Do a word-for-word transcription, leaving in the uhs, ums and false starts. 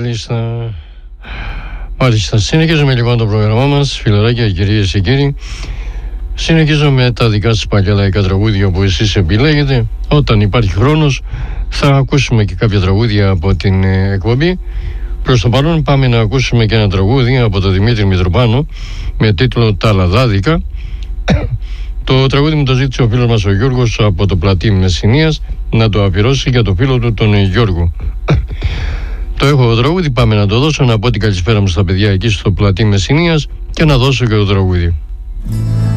Μάλιστα. Μάλιστα. Συνεχίζουμε λοιπόν το πρόγραμμά μας, φιλαράκια, κυρίες και κύριοι. Συνεχίζουμε τα δικά σας παλιά λαϊκά τραγούδια που εσείς επιλέγετε. Όταν υπάρχει χρόνος θα ακούσουμε και κάποια τραγούδια από την ε, εκπομπή. Προς το παρόν πάμε να ακούσουμε και ένα τραγούδι από τον Δημήτρη Μητροπάνο με τίτλο «Τα Λαδάδικα». Το τραγούδι μου το ζήτησε ο φίλος μας ο Γιώργος από το Πλατή Μεσσηνίας να το αφιερώσει για το φίλο του τον Γιώργο. Το έχω το τραγούδι, πάμε να το δώσω, να πω την καλησπέρα μου στα παιδιά εκεί στο Πλατή Μεσσηνίας και να δώσω και το τραγούδι.